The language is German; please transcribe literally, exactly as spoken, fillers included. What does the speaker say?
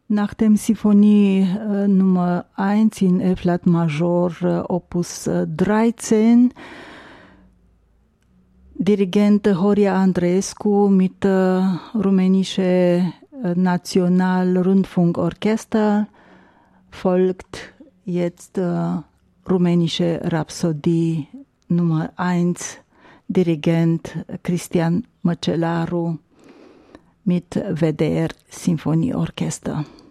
Nach dem Sinfonie äh, Nummer eins in F-Lat Major, äh, Opus äh, dreizehn, Dirigent Horia Andreescu mit äh, rumänische äh, Nationalrundfunkorchester, folgt jetzt äh, rumänische Rhapsodie Nummer eins, Dirigent Cristian Măcelaru mit W D R Sinfonieorchester.